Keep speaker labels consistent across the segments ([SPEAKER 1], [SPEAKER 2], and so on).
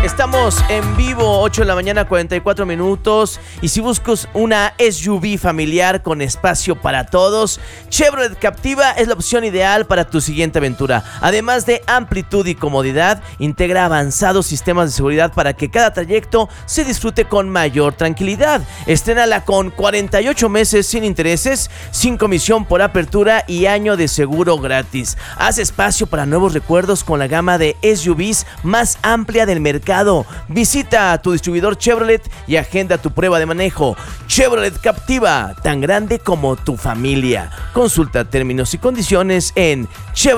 [SPEAKER 1] Estamos en vivo, 8 de la mañana, 44 minutos. Y si buscas una SUV familiar con espacio para todos, Chevrolet Captiva es la opción ideal para tu siguiente aventura. Además de amplitud y comodidad, integra avanzados sistemas de seguridad para que cada trayecto se disfrute con mayor tranquilidad. Estrénala con 48 meses sin intereses, sin comisión por apertura y año de seguro gratis. Haz espacio para nuevos recuerdos con la gama de SUVs más amplia del mercado. Visita a tu distribuidor Chevrolet y agenda tu prueba de manejo. Chevrolet Captiva, tan grande como tu familia. Consulta términos y condiciones en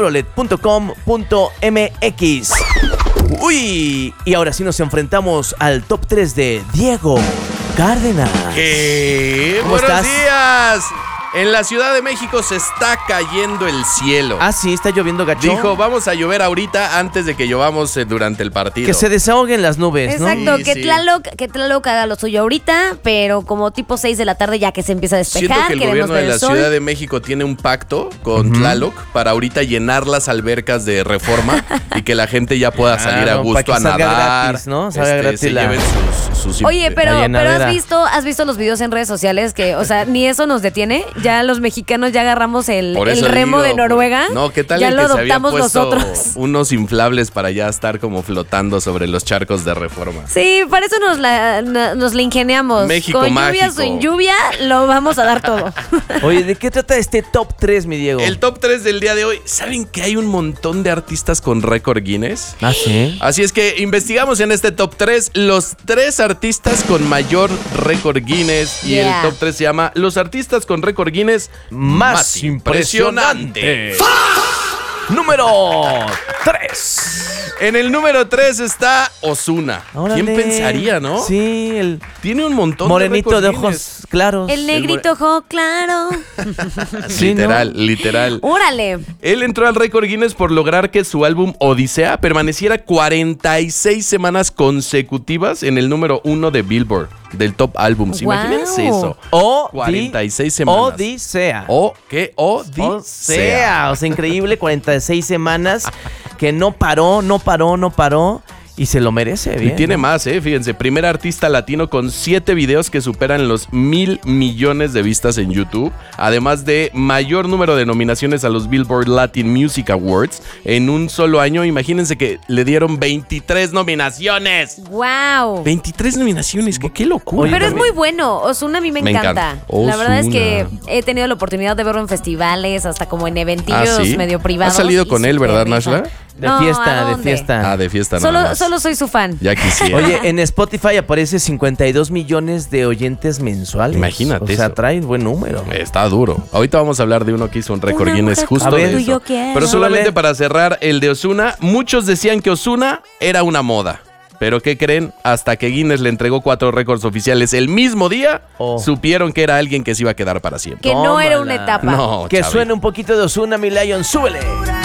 [SPEAKER 1] chevrolet.com.mx. Uy, y ahora sí nos enfrentamos al top 3 de Diego Cárdenas.
[SPEAKER 2] ¿Cómo estás? ¡Días! En la Ciudad de México se está cayendo el cielo.
[SPEAKER 1] Ah, sí, está lloviendo gacho.
[SPEAKER 2] Dijo, vamos a llover ahorita antes de que llovamos durante el partido.
[SPEAKER 1] Que se desahoguen las nubes, ¿no?
[SPEAKER 3] Exacto,
[SPEAKER 2] Sí,
[SPEAKER 3] que
[SPEAKER 2] sí.
[SPEAKER 3] Tlaloc haga lo suyo ahorita, pero como tipo 6 de la tarde ya que se empieza a despejar.
[SPEAKER 2] Siento que el
[SPEAKER 3] queremos
[SPEAKER 2] gobierno de
[SPEAKER 3] ver
[SPEAKER 2] la
[SPEAKER 3] el sol.
[SPEAKER 2] Ciudad de México tiene un pacto con Tlaloc para ahorita llenar las albercas de Reforma y que la gente ya pueda salir a
[SPEAKER 1] Claro,
[SPEAKER 2] gusto
[SPEAKER 1] para que
[SPEAKER 2] a
[SPEAKER 1] salga
[SPEAKER 2] nadar.
[SPEAKER 1] gratis, ¿no? Salga gratis
[SPEAKER 2] se
[SPEAKER 1] la-
[SPEAKER 2] lleven sus
[SPEAKER 3] Oye, pero
[SPEAKER 1] llenadera.
[SPEAKER 3] has visto los videos en redes sociales que, o sea, ni eso nos detiene. Ya los mexicanos ya agarramos el
[SPEAKER 2] Por eso
[SPEAKER 3] remo
[SPEAKER 2] digo,
[SPEAKER 3] de Noruega.
[SPEAKER 2] No, ¿qué tal
[SPEAKER 3] ya
[SPEAKER 2] el
[SPEAKER 3] lo
[SPEAKER 2] que se había
[SPEAKER 3] adoptamos
[SPEAKER 2] puesto
[SPEAKER 3] nosotros.
[SPEAKER 2] unos inflables para ya estar como flotando sobre los charcos de Reforma?
[SPEAKER 3] Sí, para eso nos la ingeniamos.
[SPEAKER 2] México
[SPEAKER 3] Con lluvia o
[SPEAKER 2] mágico.
[SPEAKER 3] sin lluvia, lo vamos a dar todo.
[SPEAKER 1] Oye, ¿de qué trata este top 3, mi Diego?
[SPEAKER 2] El top 3 del día de hoy. ¿Saben que hay un montón de artistas con récord Guinness?
[SPEAKER 1] Ah, ¿sí?
[SPEAKER 2] Así es que investigamos en este top 3 los 3 artistas con mayor récord Guinness. Y
[SPEAKER 3] Yeah.
[SPEAKER 2] el top 3 se llama Los artistas con récord Guinness más impresionante.
[SPEAKER 1] Número 3.
[SPEAKER 2] En el número 3 está Ozuna. ¿Quién pensaría, no?
[SPEAKER 1] Sí, el
[SPEAKER 2] Tiene un montón
[SPEAKER 1] morenito
[SPEAKER 2] de
[SPEAKER 1] de
[SPEAKER 2] récord Guinness.
[SPEAKER 1] ojos claros.
[SPEAKER 3] El negrito ojo claro.
[SPEAKER 1] Sí, ¿no?
[SPEAKER 2] Literal.
[SPEAKER 3] Órale.
[SPEAKER 2] Él entró al récord Guinness por lograr que su álbum Odisea permaneciera 46 semanas consecutivas en el número 1 de Billboard, del top álbums.
[SPEAKER 3] Wow.
[SPEAKER 2] Imagínense eso. 46 semanas.
[SPEAKER 1] Odisea.
[SPEAKER 2] ¿Qué? Odisea.
[SPEAKER 1] O sea, increíble, 46 semanas que no paró. Y se lo merece, bien.
[SPEAKER 2] Y tiene
[SPEAKER 1] ¿no?
[SPEAKER 2] más, fíjense. Primer artista latino con 7 videos que superan los 1,000 millones de vistas en YouTube. Además de mayor número de nominaciones a los Billboard Latin Music Awards en un solo año. Imagínense que le dieron 23 nominaciones.
[SPEAKER 3] Wow.
[SPEAKER 2] 23 nominaciones, qué locura.
[SPEAKER 1] Oye,
[SPEAKER 3] Pero es
[SPEAKER 1] también-
[SPEAKER 3] muy bueno. Ozuna a mí me encanta. La verdad es que he tenido la oportunidad de verlo en festivales, hasta como en eventillos
[SPEAKER 2] ¿sí?
[SPEAKER 3] medio privados.
[SPEAKER 2] ¿Has salido
[SPEAKER 3] y
[SPEAKER 2] con él,
[SPEAKER 3] súper
[SPEAKER 2] verdad,
[SPEAKER 3] rifa.
[SPEAKER 2] Nashla?
[SPEAKER 1] De
[SPEAKER 3] No,
[SPEAKER 1] fiesta,
[SPEAKER 3] ¿a
[SPEAKER 1] de
[SPEAKER 3] dónde?
[SPEAKER 1] fiesta.
[SPEAKER 2] De fiesta nada más.
[SPEAKER 3] Solo soy su fan.
[SPEAKER 2] Ya quisiera.
[SPEAKER 1] Oye, en Spotify aparece 52 millones de oyentes mensuales.
[SPEAKER 2] Imagínate
[SPEAKER 1] O sea,
[SPEAKER 2] eso.
[SPEAKER 1] trae buen número.
[SPEAKER 2] Está duro. Ahorita vamos a hablar de uno que hizo un récord
[SPEAKER 3] Una
[SPEAKER 2] Guinness
[SPEAKER 3] mujer
[SPEAKER 2] justo
[SPEAKER 1] como
[SPEAKER 2] de
[SPEAKER 1] tú
[SPEAKER 2] eso.
[SPEAKER 3] yo quiero.
[SPEAKER 2] Pero solamente
[SPEAKER 1] Súbele.
[SPEAKER 2] para cerrar el de Ozuna, muchos decían que Ozuna era una moda. Pero ¿qué creen? Hasta que Guinness le entregó 4 récords oficiales el mismo día, supieron que era alguien que se iba a quedar para siempre.
[SPEAKER 3] Que no era una
[SPEAKER 1] Tómala.
[SPEAKER 3] etapa.
[SPEAKER 2] No,
[SPEAKER 1] Que
[SPEAKER 2] Chavi.
[SPEAKER 1] suene un poquito de Ozuna, mi Lion. ¡Súbele!